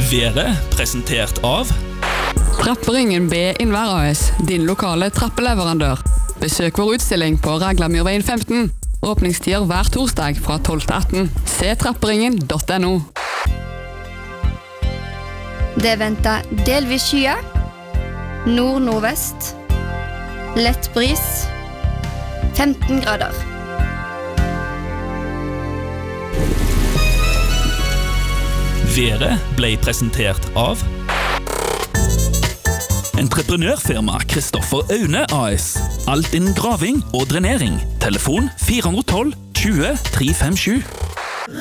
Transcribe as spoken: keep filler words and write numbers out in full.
Været presentert av Trapperingen B Innvær A S, din lokale trappeleverandør. Besøk vår utstilling på Raglamyrveien femten. Åpningstider hver torsdag fra tolv til atten. Se trapperingen punktum no. Det venter delvis skyer, nord-nordvest, lett bris, femten grader. Været ble presentert av Entreprenørfirma Kristoffer Aune A S. Alt innen graving og drenering. Telefon fire ett to tjue tre fem sju.